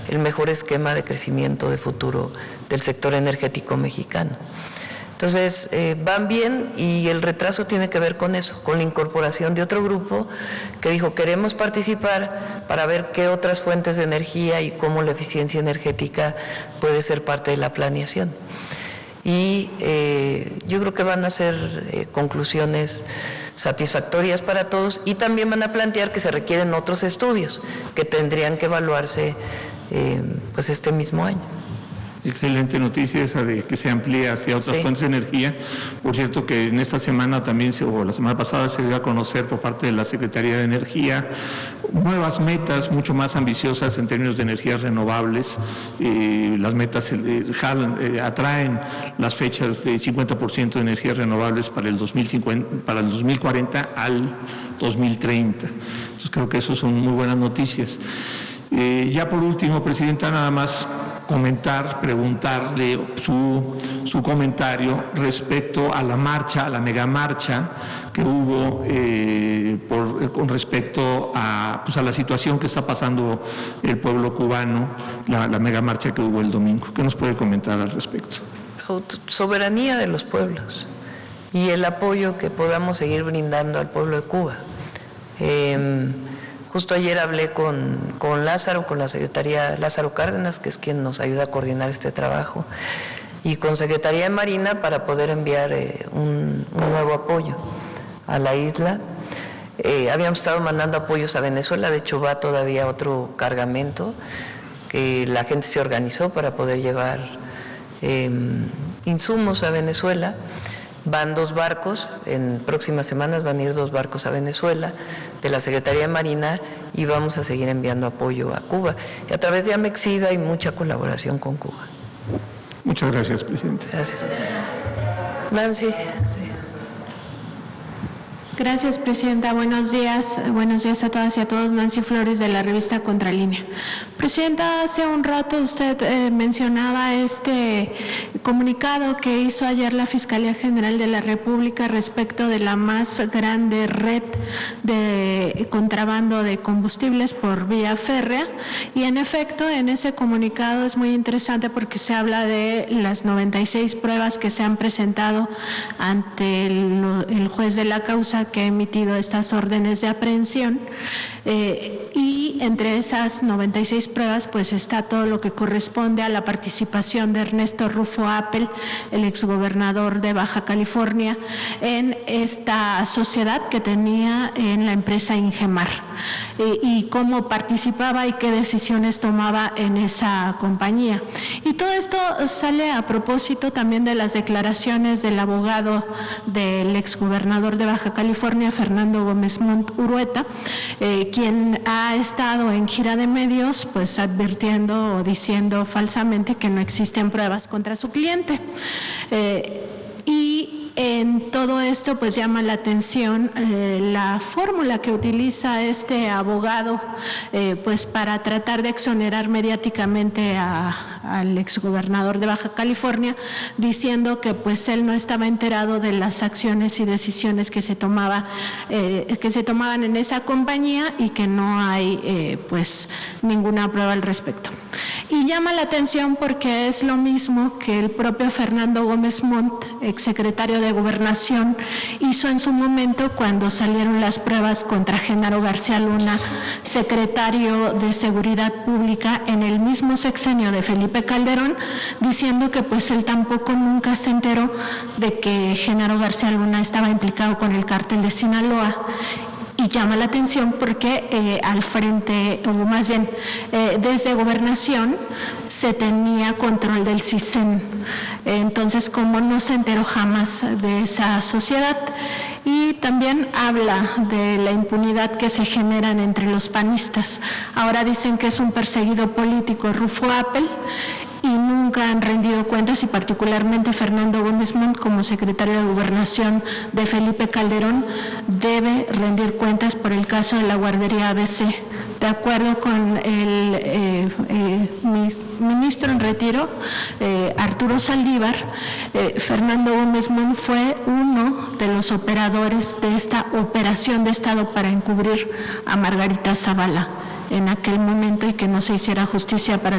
el mejor esquema de crecimiento de futuro del sector energético mexicano. Entonces, van bien y el retraso tiene que ver con eso, con la incorporación de otro grupo que dijo queremos participar para ver qué otras fuentes de energía y cómo la eficiencia energética puede ser parte de la planeación. Y yo creo que van a ser conclusiones satisfactorias para todos y también van a plantear que se requieren otros estudios que tendrían que evaluarse pues este mismo año. Excelente noticia esa de que se amplía hacia otras fuentes de energía. Por cierto que en esta semana también, o la semana pasada, se dio a conocer por parte de la Secretaría de Energía nuevas metas mucho más ambiciosas en términos de energías renovables. Las metas atraen las fechas de 50% de energías renovables para el 2040 al 2030. Entonces creo que eso son muy buenas noticias. Ya por último, Presidenta, nada más preguntarle su comentario respecto a la marcha, a la megamarcha que hubo con respecto a la situación que está pasando el pueblo cubano, la megamarcha que hubo el domingo. ¿Qué nos puede comentar al respecto? Soberanía de los pueblos y el apoyo que podamos seguir brindando al pueblo de Cuba. Justo ayer hablé con Lázaro, con la Secretaría Lázaro Cárdenas, que es quien nos ayuda a coordinar este trabajo, y con Secretaría de Marina para poder enviar un nuevo apoyo a la isla. Habíamos estado mandando apoyos a Venezuela, de hecho va todavía otro cargamento que la gente se organizó para poder llevar insumos a Venezuela. Van 2 barcos, en próximas semanas van a ir 2 barcos a Venezuela de la Secretaría de Marina y vamos a seguir enviando apoyo a Cuba. Y a través de Amexida hay mucha colaboración con Cuba. Muchas gracias, Presidente. Gracias. Nancy. Gracias, Presidenta. Buenos días a todas y a todos. Nancy Flores, de la revista Contralínea. Presidenta, hace un rato usted mencionaba este comunicado que hizo ayer la Fiscalía General de la República respecto de la más grande red de contrabando de combustibles por vía férrea, y en efecto en ese comunicado es muy interesante porque se habla de las 96 pruebas que se han presentado ante el juez de la causa que ha emitido estas órdenes de aprehensión, y entre esas 96 pruebas pues está todo lo que corresponde a la participación de Ernesto Rufo Appel, el exgobernador de Baja California, en esta sociedad que tenía en la empresa Ingemar, y cómo participaba y qué decisiones tomaba en esa compañía. Y todo esto sale a propósito también de las declaraciones del abogado del exgobernador de Baja California, Fernando Gómez Montt Urueta, quien ha estado en gira de medios pues advirtiendo o diciendo falsamente que no existen pruebas contra su cliente. Y en todo esto pues llama la atención la fórmula que utiliza este abogado pues para tratar de exonerar mediáticamente al exgobernador de Baja California, diciendo que pues él no estaba enterado de las acciones y decisiones que se tomaban en esa compañía y que no hay pues ninguna prueba al respecto. Y llama la atención porque es lo mismo que el propio Fernando Gómez Montt, exsecretario de Gobernación, hizo en su momento cuando salieron las pruebas contra Genaro García Luna, secretario de Seguridad Pública en el mismo sexenio de Felipe Calderón, diciendo que pues él tampoco nunca se enteró de que Genaro García Luna estaba implicado con el cártel de Sinaloa. Y llama la atención porque al frente, o más bien desde Gobernación, se tenía control del CISEN. Entonces, como no se enteró jamás de esa sociedad. Y también habla de la impunidad que se generan entre los panistas. Ahora dicen que es un perseguido político Rufo Appel, y nunca han rendido cuentas, y particularmente Fernando Gómez Montt, como secretario de Gobernación de Felipe Calderón, debe rendir cuentas por el caso de la guardería ABC. De acuerdo con el ministro en retiro, Arturo Saldívar, Fernando Gómez Montt fue uno de los operadores de esta operación de Estado para encubrir a Margarita Zavala. en aquel momento y que no se hiciera justicia para